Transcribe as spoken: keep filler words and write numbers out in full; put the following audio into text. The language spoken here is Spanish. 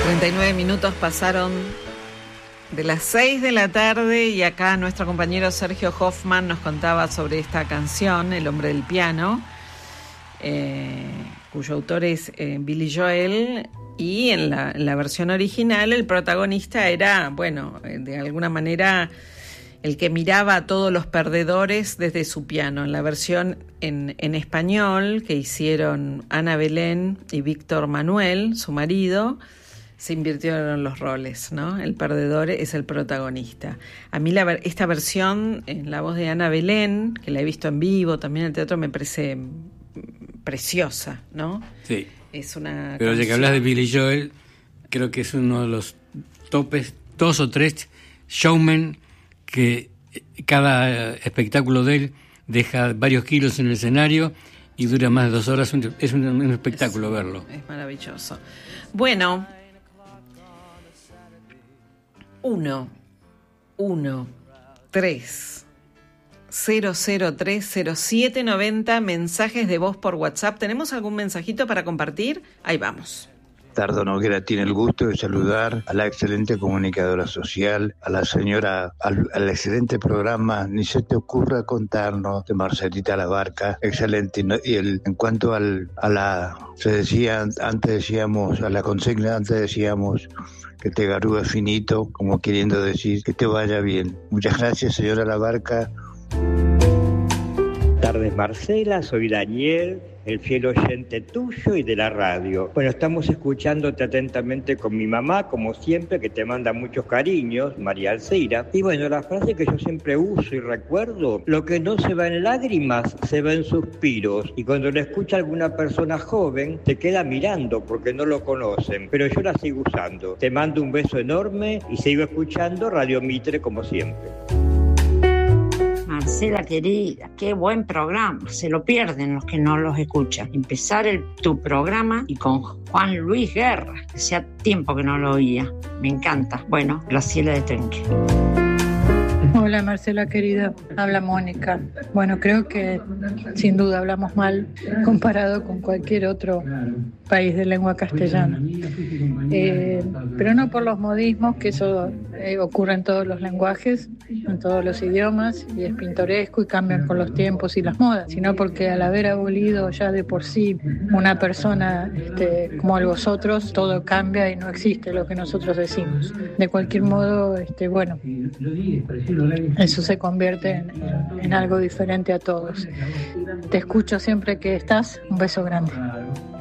treinta y nueve minutos pasaron de las seis de la tarde y acá nuestro compañero Sergio Hoffman nos contaba sobre esta canción, El hombre del piano, eh, cuyo autor es eh, Billy Joel, y en la, en la versión original el protagonista era, bueno, de alguna manera el que miraba a todos los perdedores desde su piano. En la versión en, en español que hicieron Ana Belén y Víctor Manuel, su marido, se invirtieron los roles, ¿no? El perdedor es el protagonista. A mí la, esta versión en la voz de Ana Belén, que la he visto en vivo también en el teatro, me parece preciosa, ¿no? Sí. Es una Pero ya que hablas de Billy Joel, creo que es uno de los topes, dos o tres showmen que cada espectáculo de él deja varios kilos en el escenario y dura más de dos horas. Es un, un espectáculo es, verlo. Es maravilloso. Bueno, uno, uno, tres, cero cero tres cero siete noventa, mensajes de voz por WhatsApp. ¿Tenemos algún mensajito para compartir? Ahí vamos. Tardo Noguera tiene el gusto de saludar a la excelente comunicadora social, a la señora, al, al excelente programa. Ni se te ocurra contarnos de Marcelita Labarca, excelente. Y el, en cuanto al, a la, se decía, antes decíamos, a la consigna, antes decíamos que te garúe finito, como queriendo decir que te vaya bien. Muchas gracias, señora Labarca. Tardes, Marcela, soy Daniel, el fiel oyente tuyo y de la radio. Bueno, estamos escuchándote atentamente con mi mamá, como siempre, que te manda muchos cariños, María Alceira. Y bueno, la frase que yo siempre uso y recuerdo: lo que no se va en lágrimas, se va en suspiros. Y cuando lo escucha alguna persona joven, te queda mirando porque no lo conocen, pero yo la sigo usando. Te mando un beso enorme y sigo escuchando Radio Mitre como siempre. Marcela querida, qué buen programa, se lo pierden los que no los escuchan. Empezar el, tu programa y con Juan Luis Guerra, que hacía tiempo que no lo oía, me encanta. Bueno, Graciela de Trenque. Hola Marcela querida, habla Mónica. Bueno, creo que sin duda hablamos mal comparado con cualquier otro país de lengua castellana. Eh, pero no por los modismos, que eso eh, ocurre en todos los lenguajes, en todos los idiomas, y es pintoresco y cambian con los tiempos y las modas, sino porque al haber abolido ya de por sí una persona este, como el vosotros, todo cambia y no existe lo que nosotros decimos. De cualquier modo, este, bueno, eso se convierte en, en, en algo diferente a todos. Te escucho siempre que estás. Un beso grande.